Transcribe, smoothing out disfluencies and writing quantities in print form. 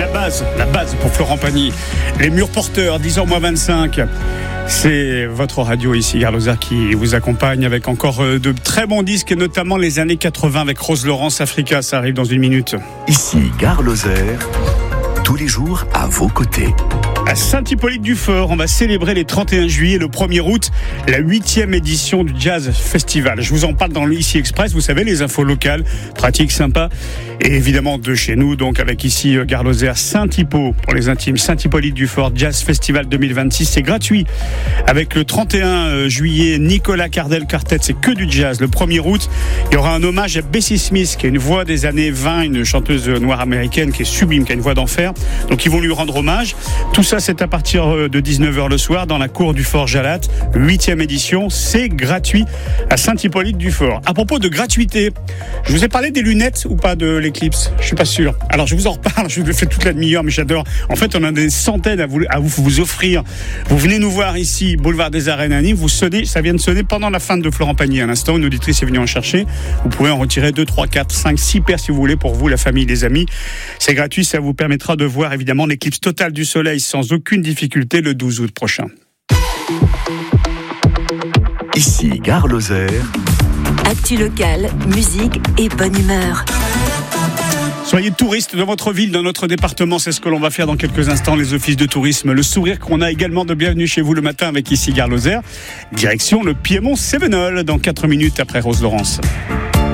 la base pour Florent Pagny. Les murs porteurs, 10h-25. C'est votre radio ici, Gare Lozère, qui vous accompagne avec encore de très bons disques, et notamment les années 80 avec Rose Laurence, Africa. Ça arrive dans une minute. Ici, Gare Lozère, tous les jours à vos côtés. À Saint-Hippolyte-du-Fort, on va célébrer les 31 juillet et le 1er août la 8e édition du Jazz Festival. Je vous en parle dans le Ici Express, vous savez, les infos locales, pratiques, sympas, et évidemment de chez nous, donc avec ici Gare Lozère, Saint-Hippo, pour les intimes, Saint-Hippolyte-du-Fort, Jazz Festival 2026, c'est gratuit. Avec le 31 juillet, Nicolas Cardel Quartet, c'est que du jazz. Le 1er août, il y aura un hommage à Bessie Smith, qui est une voix des années 20, une chanteuse noire américaine qui est sublime, qui a une voix d'enfer. Donc ils vont lui rendre hommage. Tout ça, c'est à partir de 19h le soir dans la cour du Fort Jalat, 8e édition, c'est gratuit à Saint-Hippolyte-du-Fort. À propos de gratuité, je vous ai parlé des lunettes ou pas de l'Eclipse? Je suis pas sûr. Alors je vous en reparle, je vous le fais toute la demi-heure, mais j'adore. En fait, on a des centaines à vous offrir. Vous venez nous voir ici, boulevard des Arènes à Nîmes, vous sonnez, ça vient de sonner pendant la fin de Florent Pagny. À l'instant, une auditrice est venue en chercher. Vous pouvez en retirer 2, 3, 4, 5, 6 paires si vous voulez, pour vous, la famille, les amis. C'est gratuit, ça vous permettra de voir évidemment l'éclipse totale du soleil sans aucune difficulté le 12 août prochain. Ici, Gare Lozère. Actu locale, musique et bonne humeur. Soyez touristes dans votre ville, dans notre département, c'est ce que l'on va faire dans quelques instants, les offices de tourisme. Le sourire qu'on a également de bienvenue chez vous le matin avec ici Gare Lozère. Direction le Piémont Cévenol dans 4 minutes après Rose Laurence.